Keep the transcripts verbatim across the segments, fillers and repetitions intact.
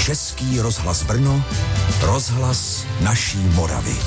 Český rozhlas Brno, rozhlas naší Moravy.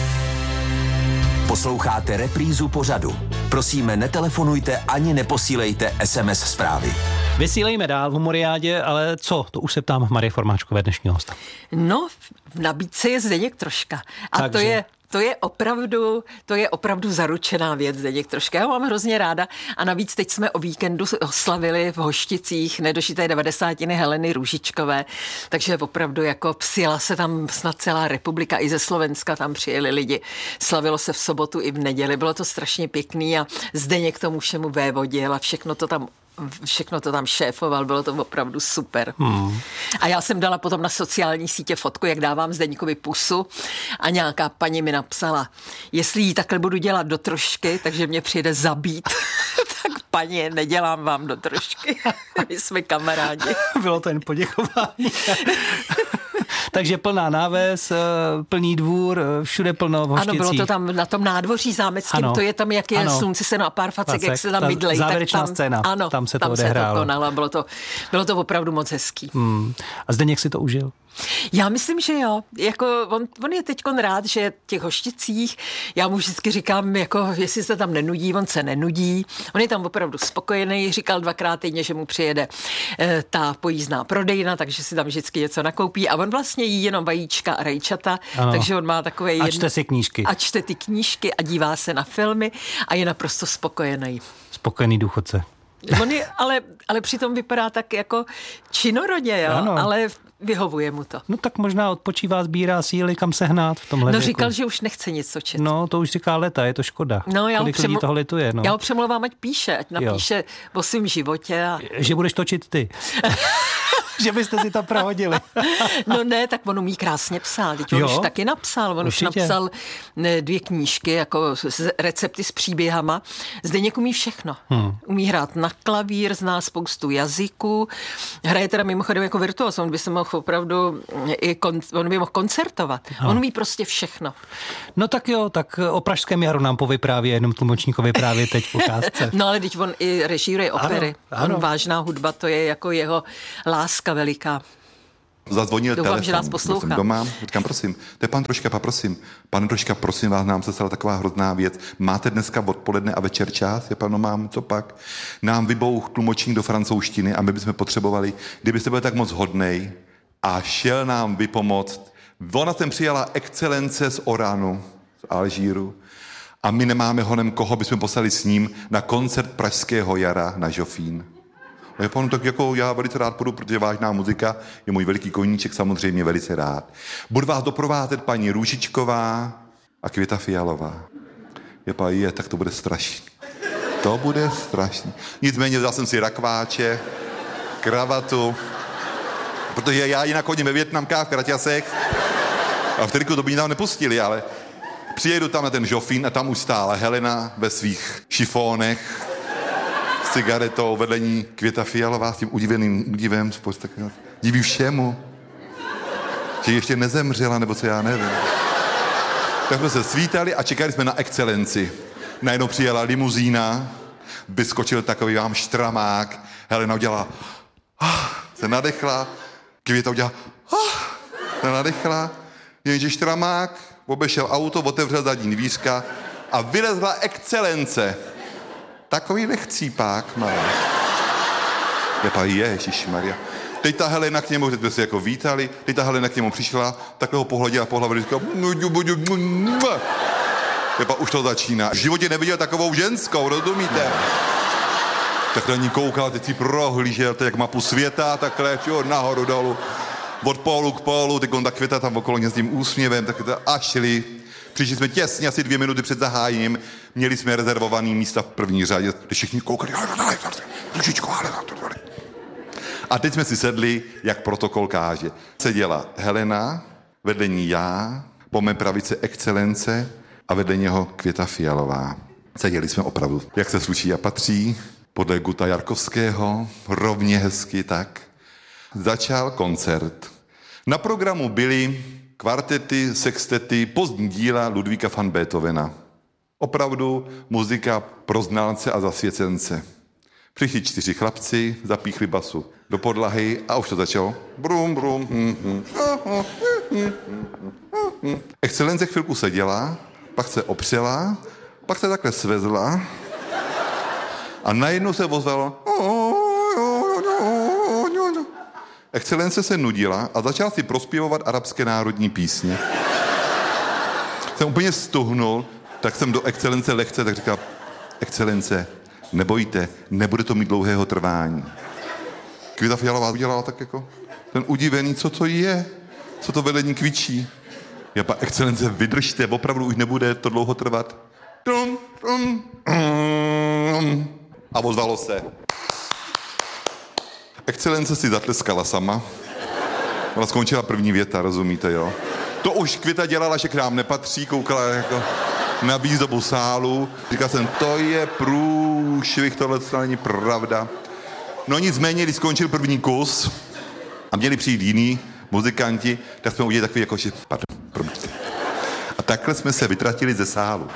Posloucháte reprízu pořadu. Prosíme, netelefonujte ani neposílejte es em es zprávy. Vysílejme dál v Humoriádě, ale co? To už se ptám Marie Formáčkové, dnešního hosta. No, v nabídce je Zdeněk Troška. A Takže. to je... To je opravdu, to je opravdu zaručená věc, Zdeněk Troška. Já ho mám hrozně ráda a navíc teď jsme o víkendu oslavili v Hošticích nedožité devadesátiny Heleny Růžičkové, takže opravdu jako přijela se tam snad celá republika, i ze Slovenska tam přijeli lidi. Slavilo se v sobotu i v neděli, bylo to strašně pěkný a Zdeněk tomu všemu vévodil a všechno to tam Všechno to tam šéfoval, bylo to opravdu super. Hmm. A já jsem dala potom na sociální sítě fotku, jak dávám Zdeňkovi pusu a nějaká paní mi napsala, jestli jí takhle budu dělat do trošky, takže mě přijede zabít. Tak paní, nedělám vám do trošky. My jsme kamarádi. Bylo to jen poděkování. Takže plná náves, plný dvůr, všude plno v Hošticích. Ano, bylo to tam na tom nádvoří zámeckým, ano. To je tam, jak je ano. Slunce se na pár facek, jak se tam bydlej. Závěrečná tak tam, scéna, ano, tam se to tam odehrálo. Se to konalo, bylo to, bylo to opravdu moc hezký. Hmm. A Zdeněk si to užil? Já myslím, že jo. Jako on, on je teďkon rád, že v těch Hošticích, já mu vždycky říkám, jako, jestli se tam nenudí, on se nenudí. On je tam opravdu spokojený, říkal dvakrát týdně, že mu přijede e, ta pojízdná prodejna, takže si tam vždycky něco nakoupí a on vlastně jí jenom vajíčka a rajčata, ano. Takže on má takové... A čte si knížky. A čte ty knížky a dívá se na filmy a je naprosto spokojený. Spokojený důchodce. On je, ale, ale přitom vypadá tak jako činorodě, jo? Ano. Ale vyhovuje mu to. No tak možná odpočívá, sbírá síly, kam sehnat v tomhle No věku. říkal, že už nechce nic točit. No to už říká leta, je to škoda. No, já Kolik přeml... lidí toho lituje, no. Já ho přemlouvám, ať píše, ať napíše jo. o svém životě. A... Že budeš točit ty. Že byste si to prohodili. No ne, tak on umí krásně psát. Teď on jo? už taky napsal. On Určitě. už napsal ne, dvě knížky, jako recepty s příběhama. Zdeněk umí všechno. Hmm. Umí hrát na klavír, zná spoustu jazyků. Hraje teda mimochodem jako virtuos. On by se mohl opravdu i kon, on by mohl koncertovat. No. On umí prostě všechno. No tak jo, tak o Pražském jaru nám povyprávě, jenom tlumočníkovi právě teď v ukázce. No ale teď on i režíruje opery. Ano, ano. On vážná hudba, to je jako jeho láska veliká. Zazvonil Doufám, telefon. Že nás poslouchá. Jsem doma, říkám, prosím, to je pan Troška, prosím. Pan Troška, prosím vás, nám se stala taková hrozná věc. Máte dneska odpoledne a večer čas? Je panu mám, co pak? Nám vybouch tlumočník do francouzštiny a my bychom potřebovali, kdybyste byl tak moc hodnej a šel nám vypomoct. Ona sem přijala excelence z Oranu, z Alžíru a my nemáme honem koho, bychom poslali s ním na koncert Pražského jara na Žofín. Je panu, tak jako já velice rád půjdu, protože vážná muzika je můj veliký koníček, samozřejmě velice rád. Budu vás doprovázet paní Růžičková a Květa Fialová. Je pa, je, tak to bude strašný. To bude strašný. Nicméně vzal jsem si rakváče, kravatu, protože já jinak chodím ve Vietnamkách, v kraťasech a v triku to by nám nepustili, ale přijedu tam na ten Žofín a tam už stála Helena ve svých šifónech, cigaretou, vedle ní Květa Fialová s tím udiveným údivem, diví všemu, že ještě nezemřela, nebo co já nevím. Tak jsme se svítali a čekali jsme na excelenci. Najednou přijela limuzína, vyskočil takový vám štramák, Helena udělala, ah, se nadechla, Květa udělala, ah, se nadechla, jenže štramák obešel auto, otevřel zadní dvířka a vylezla excelence. Takový nechcípák má. Jepa, ježišmarja. Teď ta Helena k němu, teď jsme se jako vítali, teď ta Helena k němu přišla, takhle ho pohladila po hlavě, říkala, jepa, už to začíná. V životě neviděl takovou ženskou, rozumíte? Tak na ní koukal, teď si prohlížel, jak mapu světa, takhle, jo, nahoru dolů, od pólu k pólu, teď on ta Květa tam okolo mě s tím úsměvem, tak a šli. Přišli jsme těsně, asi dvě minuty před zahájením, měli jsme rezervovaný místa v první řadě, když všichni koukali, a teď jsme si sedli, jak protokol káže. Seděla Helena, vedle ní já, po mé pravici excelence a vedle něho Květa Fialová. Seděli jsme opravdu, jak se sluší a patří, podle Guta Jarkovského, rovně hezky tak. Začal koncert. Na programu byly kvartety, sextety, pozdní díla Ludvíka van Beethovena. Opravdu muzika pro znalce a zasvěcence. Přišli čtyři chlapci, zapíchli basu do podlahy a už to začalo. Brum, brum. Hm, hm, hm, hm, hm. Excelence chvilku seděla, pak se opřela, pak se takhle svezla a najednou se ozvalo. Excelence se nudila a začala si prospěvovat arabské národní písně. Jsem úplně stuhnul, tak jsem do excelence lehce, tak říkal, excelence, nebojte, nebude to mít dlouhého trvání. Květa Fialová udělala tak jako ten udivený, co to je, co to vedení kvičí. Já pa, excelence, vydržte, opravdu už nebude to dlouho trvat. Dum, dum, um, a ozvalo se. Excelence si zatleskala sama. Ona skončila první věta, rozumíte, jo? To už Květa dělala, že k nám nepatří, koukala jako na výzdobu sálu. Říkal jsem, to je průšvih, tohle to není pravda. No nicméně, když skončil první kus a měli přijít jiní muzikanti, tak jsme udělali takový jako, že pardon, promiňte. A takhle jsme se vytratili ze sálu.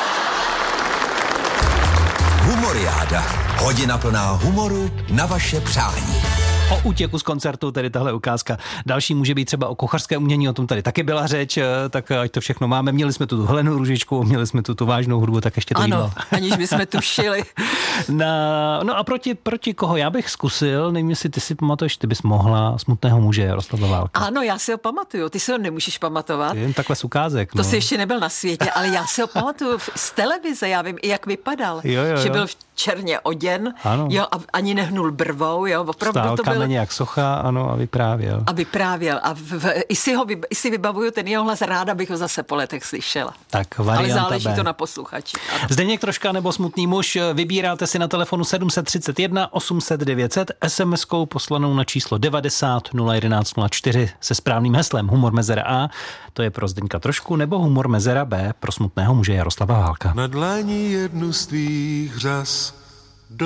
Humoriáda. Hodina plná humoru na vaše přání. O útěku z koncertu, tedy tahle ukázka. Další může být třeba o kuchařské umění, o tom tady taky byla řeč, tak ať to všechno máme. Měli jsme tu, tu Helenu Růžičku, měli jsme tu tu vážnou hudbu, tak ještě to ano, jídlo. aniž bychom tušili. Na, no a proti, proti koho? Já bych zkusil, nevím, jestli ty si pamatuješ, ty bys mohla Smutného muže Jaroslava Válka. Ano, já si ho pamatuju, ty si ho nemůžeš pamatovat. Jen takhle z ukázek. To No. jsi ještě nebyl na světě, ale já si ho pamatuju z televize, já vím i jak vypadal. Jo, jo, jo. Že byl v černě oděn, Ano. jo, a ani nehnul brvou, jo, opravdu Stál to byl. kameně jak socha, ano, a vyprávěl. A vyprávěl. A v, v, i, si ho, i si vybavuju ten jeho hlas, ráda bych ho zase po letech slyšela. Tak Ale varianta záleží B. to na posluchači. Ano. Zdeněk Troška nebo Smutný muž, vybíráte si na telefonu sedm set třicet jedna osm set devět set, es em eskou poslanou na číslo devadesát nula jedenáct nula čtyři se správným heslem Humor mezera A, to je pro Zdeňka Trošku, nebo Humor mezera B pro Smutného muže Jaroslava Válka. Na dlani jednu z tvých řas